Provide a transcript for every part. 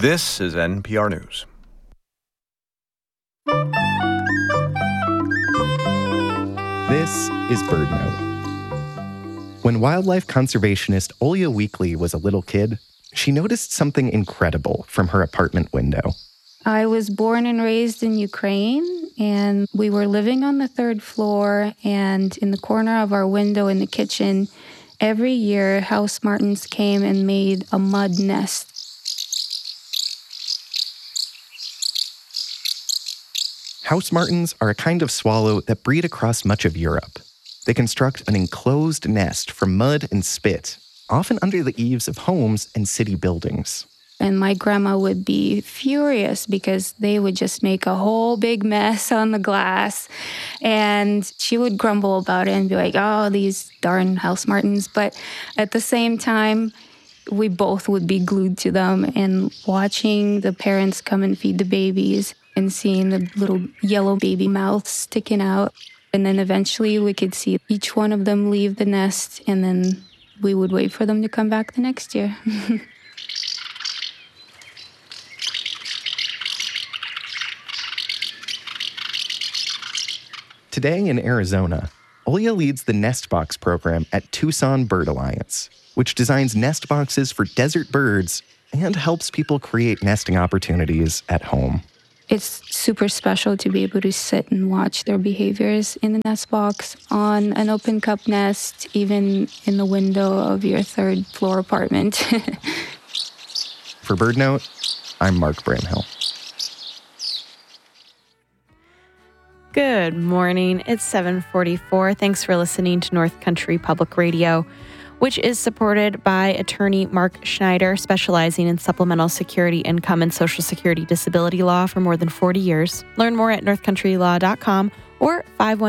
This is NPR News. This is BirdNote. When wildlife conservationist Olya Weekly was a little kid, she noticed something incredible from her apartment window. I was born and raised in Ukraine, and we were living on the third floor, and in the corner of our window in the kitchen, every year house martins came and made a mud nest. House martins are a kind of swallow that breed across much of Europe. They construct an enclosed nest from mud and spit, often under the eaves of homes and city buildings. And my grandma would be furious because they would just make a whole big mess on the glass. And she would grumble about it and be like, oh, these darn house martins. But at the same time, we both would be glued to them and watching the parents come and feed the babies and seeing the little yellow baby mouths sticking out. And then eventually we could see each one of them leave the nest, and then we would wait for them to come back the next year. Today in Arizona, Olya leads the Nest Box program at Tucson Bird Alliance, which designs nest boxes for desert birds and helps people create nesting opportunities at home. It's super special to be able to sit and watch their behaviors in the nest box, on an open cup nest, even in the window of your third floor apartment. For BirdNote, I'm Mark Bramhill. Good morning. It's 7:44. Thanks for listening to North Country Public Radio, which is supported by attorney Mark Schneider, specializing in supplemental security income and Social Security disability law for more than 40 years. Learn more at northcountrylaw.com or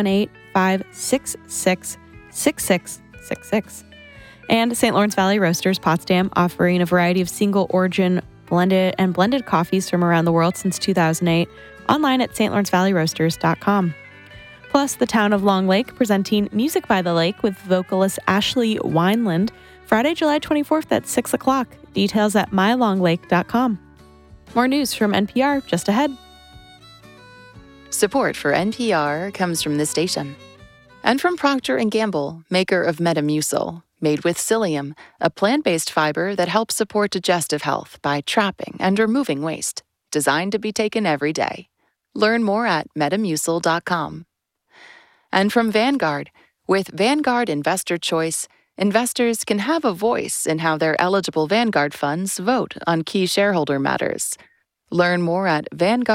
518-566-6666. And St. Lawrence Valley Roasters, Potsdam, offering a variety of single origin blended coffees from around the world since 2008, online at stlawrencevalleyroasters.com. Plus, the town of Long Lake presenting Music by the Lake with vocalist Ashley Wineland, Friday, July 24th at 6 o'clock. Details at mylonglake.com. More news from NPR just ahead. Support for NPR comes from this station. And from Procter & Gamble, maker of Metamucil, made with psyllium, a plant-based fiber that helps support digestive health by trapping and removing waste. Designed to be taken every day. Learn more at metamucil.com. And from Vanguard, with Vanguard Investor Choice, investors can have a voice in how their eligible Vanguard funds vote on key shareholder matters. Learn more at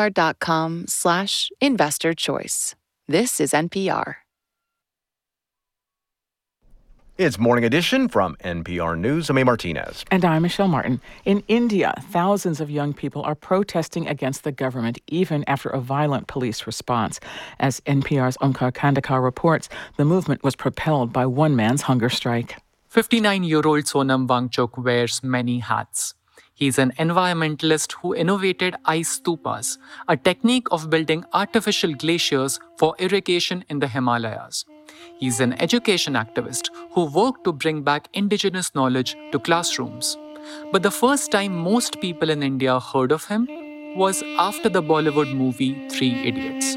vanguard.com/investorchoice. This is NPR. It's Morning Edition from NPR News. I'm A. Martinez. And I'm Michelle Martin. In India, thousands of young people are protesting against the government even after a violent police response. As NPR's Omkar Kandakar reports, the movement was propelled by one man's hunger strike. 59-year-old Sonam Wangchuk wears many hats. He's an environmentalist who innovated ice stupas, a technique of building artificial glaciers for irrigation in the Himalayas. He's an education activist who worked to bring back indigenous knowledge to classrooms. But the first time most people in India heard of him was after the Bollywood movie Three Idiots.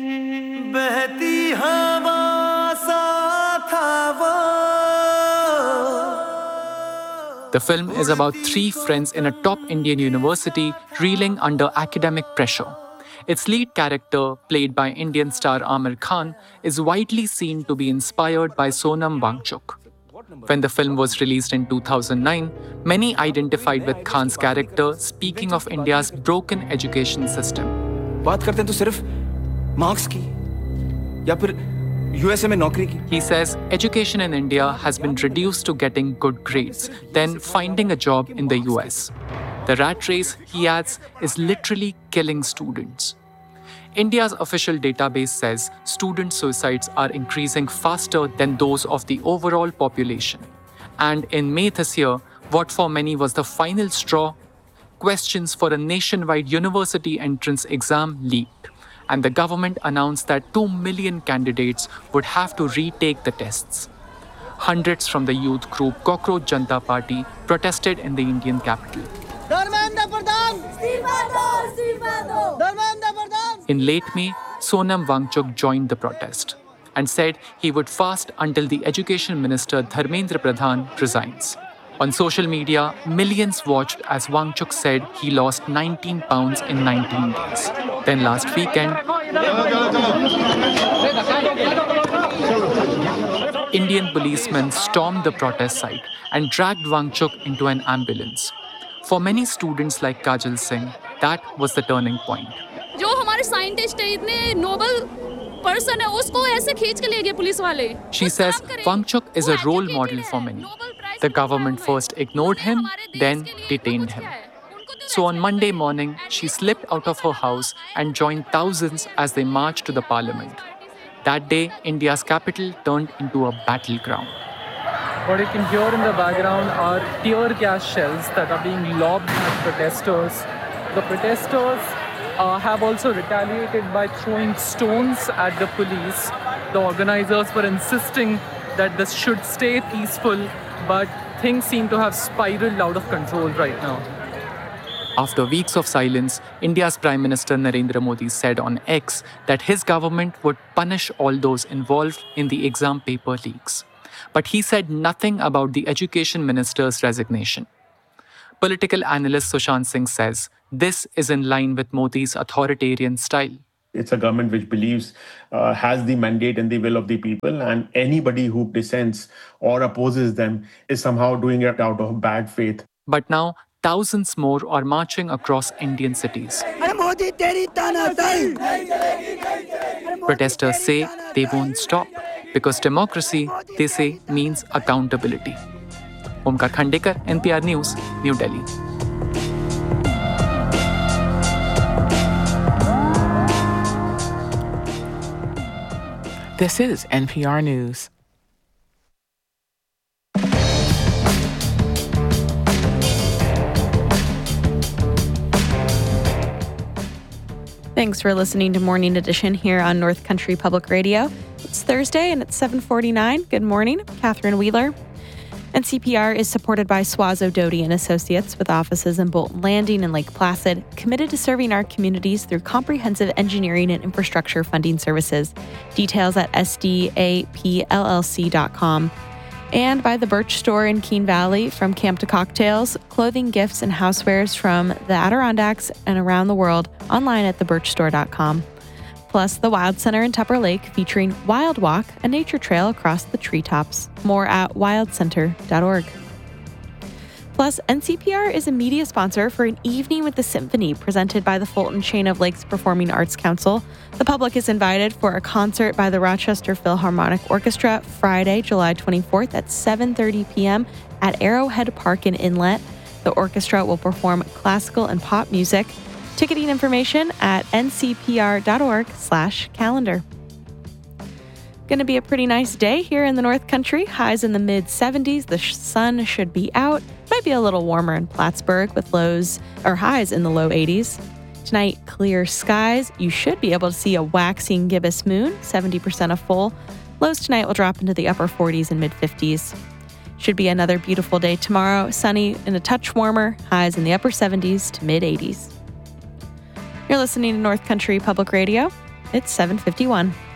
The film is about three friends in a top Indian university reeling under academic pressure. Its lead character, played by Indian star Aamir Khan, is widely seen to be inspired by Sonam Wangchuk. When the film was released in 2009, many identified with Khan's character, speaking of India's broken education system. बात करते हैं तो सिर्फ marks की या फिर USA में नौकरी की. He says education in India has been reduced to getting good grades, then finding a job in the US. The rat race, he adds, is literally killing students. India's official database says student suicides are increasing faster than those of the overall population. And in May this year, what for many was the final straw, questions for a nationwide university entrance exam leaked, and the government announced that 2 million candidates would have to retake the tests. Hundreds from the youth group Cockroach Janata Party protested in the Indian capital. In late May, Sonam Wangchuk joined the protest and said he would fast until the Education Minister Dharmendra Pradhan resigns. On social media, millions watched as Wangchuk said he lost 19 pounds in 19 days. Then last weekend, Indian policemen stormed the protest site and dragged Wangchuk into an ambulance. For many students like Kajal Singh, that was the turning point. जो हमारे scientist है इतने Nobel person है उसको ऐसे खींच के ले गए पुलिस वाले. She says Wangchuk is a role model for many. The government first ignored him, then detained him. So on Monday morning, she slipped out of her house and joined thousands as they marched to the parliament. That day, India's capital turned into a battleground. What you can hear in the background are tear gas shells that are being lobbed at protesters. The protesters have also retaliated by throwing stones at the police. The organizers were insisting that this should stay peaceful, but things seem to have spiraled out of control right now. After weeks of silence, India's Prime Minister Narendra Modi said on X that his government would punish all those involved in the exam paper leaks. But he said nothing about the Education Minister's resignation. Political analyst Sushant Singh says this is in line with Modi's authoritarian style. It's a government which believes has the mandate and the will of the people, and anybody who dissents or opposes them is somehow doing it out of bad faith. But now, thousands more are marching across Indian cities. Protesters say they won't stop because democracy, they say, means accountability. Omkar Khandekar, NPR News, New Delhi. This is NPR News. Thanks for listening to Morning Edition here on North Country Public Radio. It's Thursday and it's 7:49. Good morning, I'm Catherine Wheeler. NCPR is supported by Suazo Doty and Associates with offices in Bolton Landing and Lake Placid, committed to serving our communities through comprehensive engineering and infrastructure funding services. Details at sdapllc.com. And by the Birch Store in Keene Valley, from camp to cocktails, clothing, gifts, and housewares from the Adirondacks and around the world, online at thebirchstore.com. Plus, the Wild Center in Tupper Lake, featuring Wild Walk, a nature trail across the treetops. More at wildcenter.org. Plus, NCPR is a media sponsor for an evening with the symphony presented by the Fulton Chain of Lakes Performing Arts Council. The public is invited for a concert by the Rochester Philharmonic Orchestra Friday, July 24th at 7:30 p.m. at Arrowhead Park in Inlet. The orchestra will perform classical and pop music. Ticketing information at ncpr.org/calendar. Going to be a pretty nice day here in the North Country. Highs in the mid-70s. The sun should be out. Might be a little warmer in Plattsburgh with highs in the low 80s. Tonight, clear skies. You should be able to see a waxing gibbous moon, 70% of full. Lows tonight will drop into the upper 40s and mid-50s. Should be another beautiful day tomorrow. Sunny and a touch warmer. Highs in the upper 70s to mid-80s. You're listening to North Country Public Radio. It's 7:51.